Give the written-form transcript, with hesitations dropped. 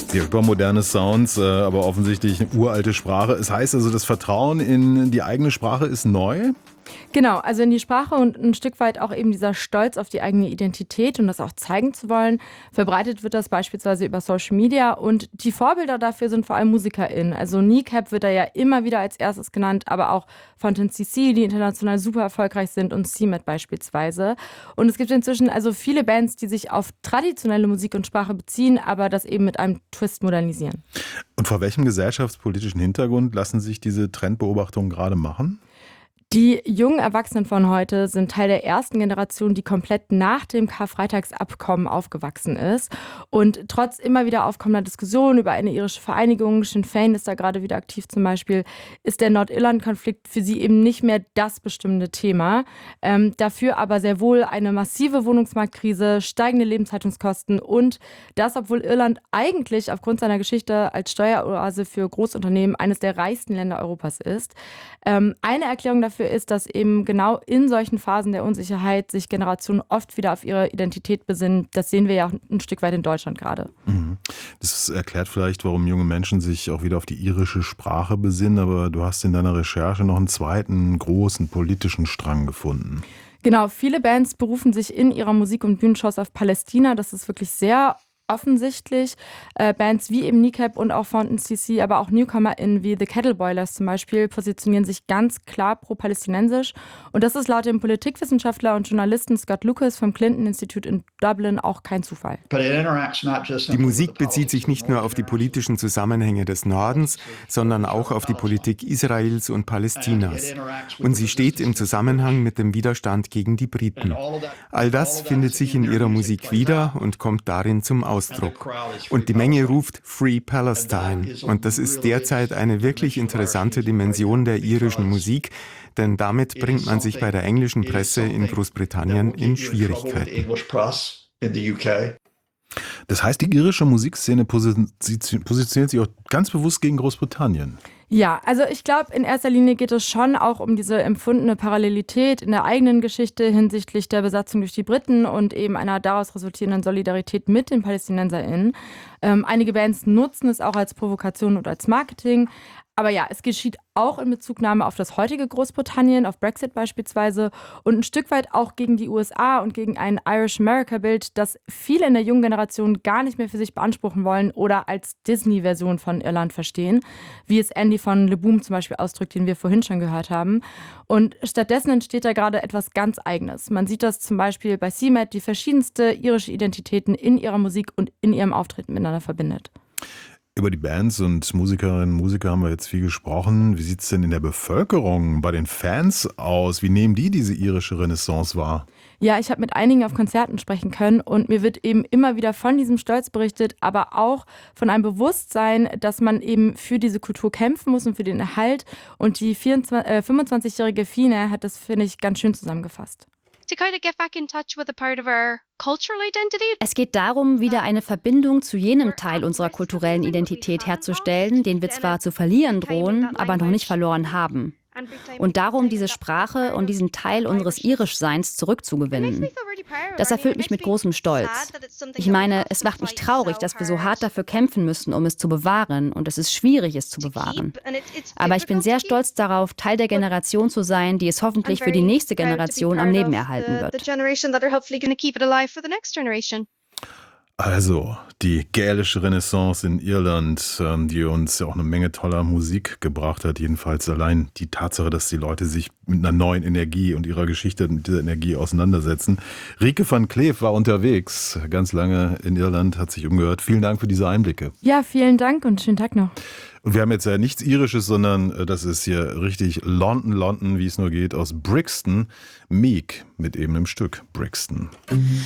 Die hypermoderne Sounds, aber offensichtlich eine uralte Sprache. Es heißt also, das Vertrauen in die eigene Sprache ist neu? Genau, also in die Sprache und ein Stück weit auch eben dieser Stolz auf die eigene Identität und das auch zeigen zu wollen. Verbreitet wird das beispielsweise über Social Media und die Vorbilder dafür sind vor allem MusikerInnen. Also Kneecap wird da ja immer wieder als erstes genannt, aber auch Fountain CC, die international super erfolgreich sind und CMAT beispielsweise. Und es gibt inzwischen also viele Bands, die sich auf traditionelle Musik und Sprache beziehen, aber das eben mit einem Twist modernisieren. Und vor welchem gesellschaftspolitischen Hintergrund lassen sich diese Trendbeobachtungen gerade machen? Die jungen Erwachsenen von heute sind Teil der ersten Generation, die komplett nach dem Karfreitagsabkommen aufgewachsen ist. Und trotz immer wieder aufkommender Diskussionen über eine irische Vereinigung, Sinn Féin ist da gerade wieder aktiv zum Beispiel, ist der Nordirland-Konflikt für sie eben nicht mehr das bestimmende Thema. Dafür aber sehr wohl eine massive Wohnungsmarktkrise, steigende Lebenshaltungskosten und das, obwohl Irland eigentlich aufgrund seiner Geschichte als Steueroase für Großunternehmen eines der reichsten Länder Europas ist. Eine Erklärung dafür ist, dass eben genau in solchen Phasen der Unsicherheit sich Generationen oft wieder auf ihre Identität besinnen. Das sehen wir ja auch ein Stück weit in Deutschland gerade. Das erklärt vielleicht, warum junge Menschen sich auch wieder auf die irische Sprache besinnen, aber du hast in deiner Recherche noch einen zweiten großen politischen Strang gefunden. Genau, viele Bands berufen sich in ihrer Musik- und Bühnenshows auf Palästina. Das ist wirklich sehr offensichtlich. Bands wie eben Kneecap und auch Fountain CC, aber auch NewcomerInnen wie The Kettle Boilers zum Beispiel positionieren sich ganz klar pro-palästinensisch. Und das ist laut dem Politikwissenschaftler und Journalisten Scott Lucas vom Clinton Institute in Dublin auch kein Zufall. Die Musik bezieht sich nicht nur auf die politischen Zusammenhänge des Nordens, sondern auch auf die Politik Israels und Palästinas. Und sie steht im Zusammenhang mit dem Widerstand gegen die Briten. All das findet sich in ihrer Musik wieder und kommt darin zum Ausdruck. Und die Menge ruft Free Palestine. Und das ist derzeit eine wirklich interessante Dimension der irischen Musik, denn damit bringt man sich bei der englischen Presse in Großbritannien in Schwierigkeiten. Das heißt, die irische Musikszene positioniert sich auch ganz bewusst gegen Großbritannien. Ja, also ich glaube, in erster Linie geht es schon auch um diese empfundene Parallelität in der eigenen Geschichte hinsichtlich der Besatzung durch die Briten und eben einer daraus resultierenden Solidarität mit den PalästinenserInnen. Einige Bands nutzen es auch als Provokation und als Marketing. Aber ja, es geschieht auch in Bezugnahme auf das heutige Großbritannien, auf Brexit beispielsweise und ein Stück weit auch gegen die USA und gegen ein Irish-America-Bild, das viele in der jungen Generation gar nicht mehr für sich beanspruchen wollen oder als Disney-Version von Irland verstehen, wie es Andy von Le Boom zum Beispiel ausdrückt, den wir vorhin schon gehört haben. Und stattdessen entsteht da gerade etwas ganz Eigenes. Man sieht das zum Beispiel bei CMAT, die verschiedenste irische Identitäten in ihrer Musik und in ihrem Auftreten miteinander verbindet. Über die Bands und Musikerinnen und Musiker haben wir jetzt viel gesprochen. Wie sieht es denn in der Bevölkerung, bei den Fans aus? Wie nehmen die diese irische Renaissance wahr? Ja, ich habe mit einigen auf Konzerten sprechen können und mir wird eben immer wieder von diesem Stolz berichtet, aber auch von einem Bewusstsein, dass man eben für diese Kultur kämpfen muss und für den Erhalt. Und die 25-jährige Fine hat das, finde ich, ganz schön zusammengefasst. Es geht darum, wieder eine Verbindung zu jenem Teil unserer kulturellen Identität herzustellen, den wir zwar zu verlieren drohen, aber noch nicht verloren haben. Und darum, diese Sprache und diesen Teil unseres Irischseins zurückzugewinnen. Das erfüllt mich mit großem Stolz. Ich meine, es macht mich traurig, dass wir so hart dafür kämpfen müssen, um es zu bewahren. Und es ist schwierig, es zu bewahren. Aber ich bin sehr stolz darauf, Teil der Generation zu sein, die es hoffentlich für die nächste Generation am Leben erhalten wird. Also, die gälische Renaissance in Irland, die uns ja auch eine Menge toller Musik gebracht hat. Jedenfalls allein die Tatsache, dass die Leute sich mit einer neuen Energie und ihrer Geschichte mit dieser Energie auseinandersetzen. Rieke van Kleef war unterwegs, ganz lange in Irland, hat sich umgehört. Vielen Dank für diese Einblicke. Ja, vielen Dank und schönen Tag noch. Und wir haben jetzt ja nichts Irisches, sondern das ist hier richtig London, wie es nur geht, aus Brixton. Meek mit eben dem Stück Brixton.